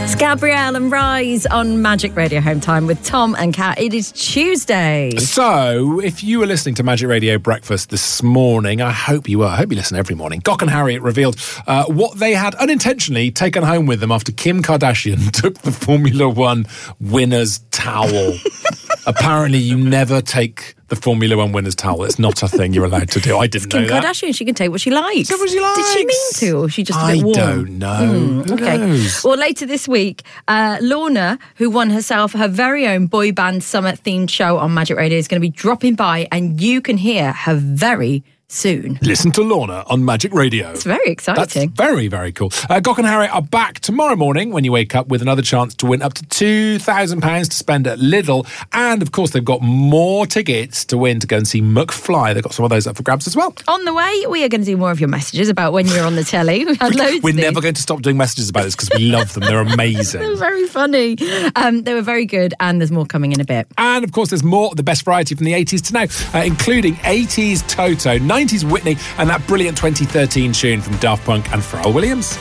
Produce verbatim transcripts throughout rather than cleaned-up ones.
It's Gabrielle and Rise on Magic Radio Home Time with Tom and Kat. It is Tuesday. So, if you were listening to Magic Radio Breakfast this morning, I hope you were. I hope you listen every morning. Gok and Harriet revealed uh, what they had unintentionally taken home with them after Kim Kardashian took the Formula One winner's towel. Apparently, you never take the Formula One winner's towel. It's not a thing you're allowed to do. I didn't Kim know that. Kardashian, she can take what she likes. Take what she likes. Did she mean to, or was she just a bit I warm? don't know. Mm, Who okay. knows? Well, later this week, uh, Lorna, who won herself her very own boy band summer themed show on Magic Radio, is going to be dropping by, and you can hear her very soon. Listen to Lorna on Magic Radio. It's very exciting. That's very, very cool. Uh, Gok and Harriet are back tomorrow morning when you wake up with another chance to win up to two thousand pounds to spend at Lidl. And, of course, they've got more tickets to win to go and see McFly. They've got some of those up for grabs as well. On the way, we are going to do more of your messages about when you're on the telly. We've had loads We're of never these. going to stop doing messages about this because we love them. They're amazing. They were very funny. Um, they were very good, and there's more coming in a bit. And, of course, there's more of the best variety from the eighties to now, uh, including eighties Toto, nineties Whitney, and that brilliant twenty thirteen tune from Daft Punk and Pharrell Williams.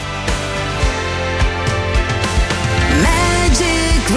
Magic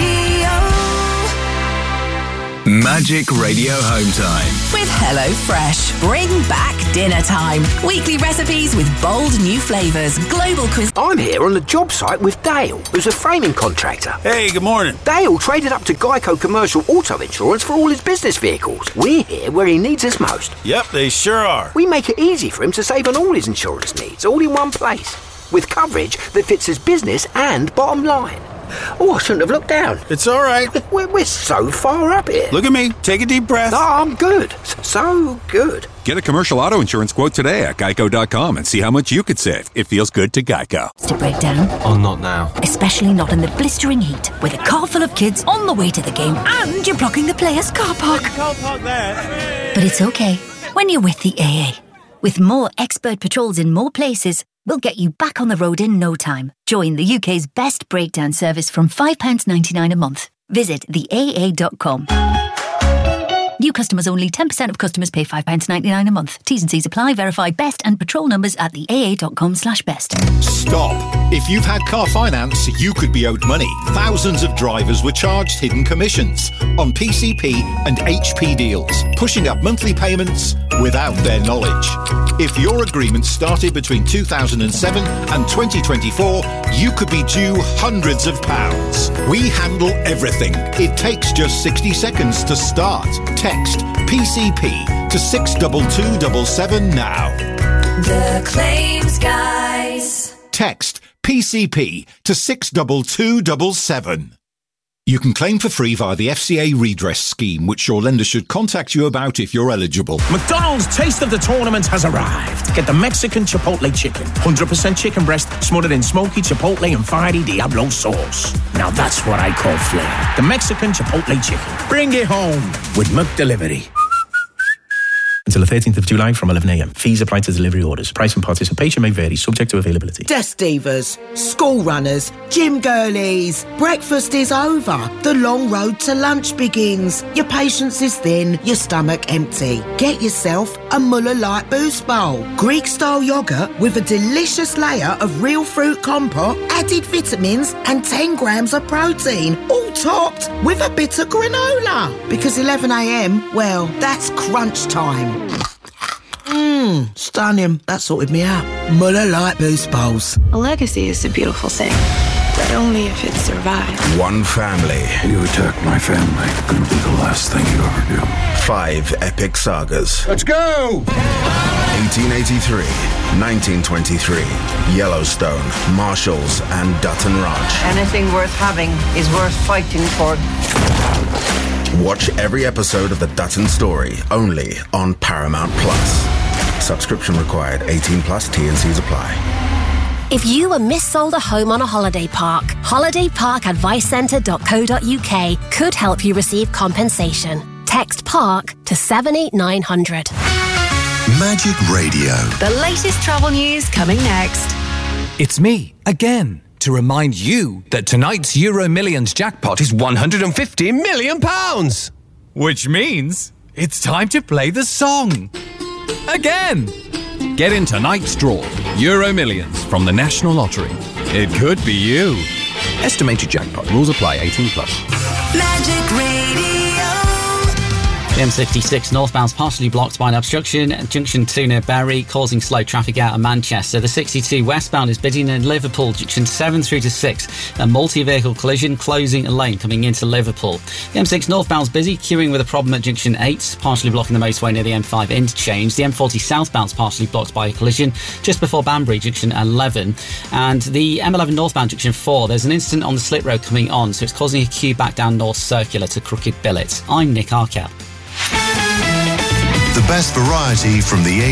Radio. Magic Radio Home Time. With HelloFresh. Bring back dinner time. Weekly recipes with bold new flavours. Global cuisine. I'm here on the job site with Dale, who's a framing contractor. Hey, good morning. Dale traded up to Geico Commercial Auto Insurance for all his business vehicles. We're here where he needs us most. Yep, they sure are. We make it easy for him to save on all his insurance needs, all in one place, with coverage that fits his business and bottom line. Oh, I shouldn't have looked down. It's all right. We're, we're so far up here. Look at me. Take a deep breath. Oh, I'm good. So good. Get a commercial auto insurance quote today at geico dot com and see how much you could save. It feels good to Geico. To break down? Oh, not now. Especially not in the blistering heat, with a car full of kids on the way to the game and you're blocking the players' car park. Can't park there. But it's okay when you're with the A A. With more expert patrols in more places, we'll get you back on the road in no time. Join the U K's best breakdown service from five pounds ninety-nine a month. Visit the A A dot com. New customers only. ten percent of customers pay five pounds ninety-nine a month. T's and C's apply. Verify best and patrol numbers at the A A dot com slash best. Stop. If you've had car finance, you could be owed money. Thousands of drivers were charged hidden commissions on P C P and H P deals, pushing up monthly payments without their knowledge. If your agreement started between two thousand seven and twenty twenty-four, you could be due hundreds of pounds. We handle everything. It takes just sixty seconds to start. Text P C P to six two two seven seven now. The Claims Guys. Text P C P to six two two seven seven. You can claim for free via the F C A redress scheme, which your lender should contact you about if you're eligible. McDonald's Taste of the Tournament has arrived. Get the Mexican Chipotle Chicken. one hundred percent chicken breast smothered in smoky Chipotle and fiery Diablo sauce. Now that's what I call flair. The Mexican Chipotle Chicken. Bring it home with McDelivery. Until the thirteenth of July from eleven a.m. Fees apply to delivery orders. Price and participation may vary, subject to availability. Desk divas, school runners, gym girlies. Breakfast is over. The long road to lunch begins. Your patience is thin, your stomach empty. Get yourself a Muller Light Boost Bowl. Greek-style yoghurt with a delicious layer of real fruit compote, added vitamins and ten grams of protein, all topped with a bit of granola. Because eleven a.m, well, that's crunch time. Mmm, stunning. That sorted me out. Muller Light Boost Bowls. A legacy is a beautiful thing, but only if it survives. One family. You attack my family. Gonna be the last thing you ever do. Five epic sagas. Let's go! eighteen eighty-three, nineteen twenty-three, Yellowstone, Marshalls, and Dutton Ranch. Anything worth having is worth fighting for. Watch every episode of The Dutton Story, only on Paramount Plus. Subscription required. eighteen plus. T and C's apply. If you were missold a home on a holiday park, holiday park advice centre dot co dot uk could help you receive compensation. Text PARK to seven eight nine hundred. Magic Radio. The latest travel news coming next. It's me, again, to remind you that tonight's Euro Millions jackpot is one hundred fifty million pounds. Which means it's time to play the song. Again. Get in tonight's draw, Euro Millions from the National Lottery. It could be you. Estimated jackpot. Rules apply. eighteen plus. Magic Radio. The M sixty-six northbound's partially blocked by an obstruction at junction two near Bury, causing slow traffic out of Manchester. The sixty-two westbound is bidding in Liverpool, junction seven through to six. A multi-vehicle collision closing a lane coming into Liverpool. The M six northbound's busy, queuing with a problem at junction eight, partially blocking the motorway near the M five interchange. The M forty southbound's partially blocked by a collision just before Banbury, junction eleven. And the M eleven northbound, junction four, there's an incident on the slip road coming on, so it's causing a queue back down North Circular to Crooked Billet. I'm Nick Arkell. The best variety from the